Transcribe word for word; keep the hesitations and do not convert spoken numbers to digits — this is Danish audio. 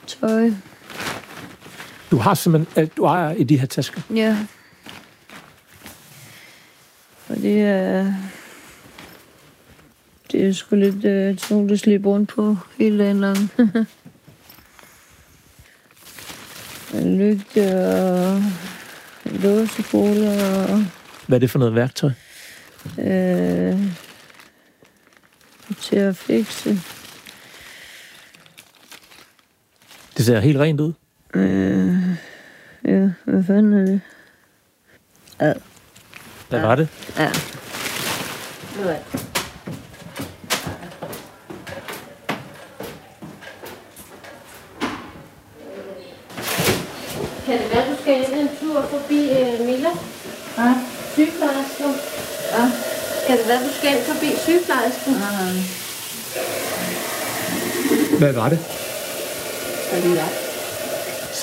tøj. Du har simpelthen alt, du ejer i de her tasker? Ja. Og det er... Det er sgu lidt uh, tungt at slippe rundt på hele dagen lang. En lygte og en låsekoler og... Hvad er det for noget værktøj? Øh, til at fikse. Det ser helt rent ud. Øh, ja, hvad fanden er det? Ja. Hvad var det? Ja. Nu er det. Kan det være, du skal ind en tur forbi øh, Milla? Ja. Sygeplejersken? Ja. Kan det være, du skal ind forbi sygeplejersken? Ja. Hvad var det? Hvad er det?